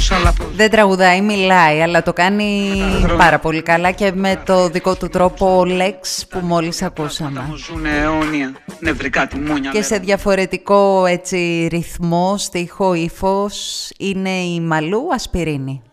αλλά δεν τραγουδάει, μιλάει, αλλά το κάνει πάρα πολύ καλά και με το δικό του τρόπο Lex που μόλις ακούσαμε. μου ζουν αιώνια, νευρικά τιμόνια. Και σε διαφορετικό έτσι ρυθμό, στίχο, ύφος, είναι η Μαλού Ασπιρίνη.